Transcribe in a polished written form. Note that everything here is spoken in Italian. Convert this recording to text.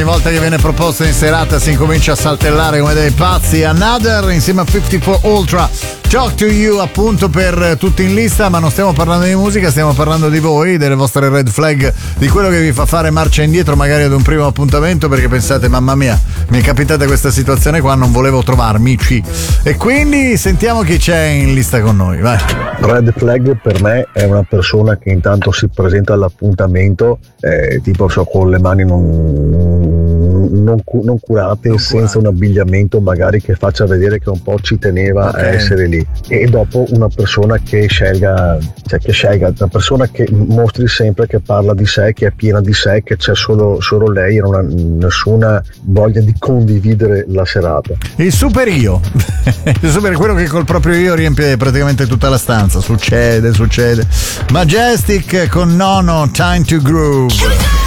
ogni volta che viene proposto in serata si incomincia a saltellare come dei pazzi. Another insieme a 54 Ultra, Talk to You, appunto, per tutti in lista. Ma non stiamo parlando di musica, stiamo parlando di voi, delle vostre red flag, di quello che vi fa fare marcia indietro magari ad un primo appuntamento perché pensate mamma mia, mi è capitata questa situazione qua, non volevo trovarmici. E quindi sentiamo chi c'è in lista con noi, vai. Red flag per me è una persona che intanto si presenta all'appuntamento tipo con le mani non curate, senza un abbigliamento magari che faccia vedere che un po' ci teneva a essere lì, e dopo una persona che scelga una persona che mostri sempre che parla di sé, che è piena di sé, che c'è solo lei e non ha nessuna voglia di condividere la serata. Il super io il super, quello che col proprio io riempie praticamente tutta la stanza. Succede Majestic con Nono, Time to Groove.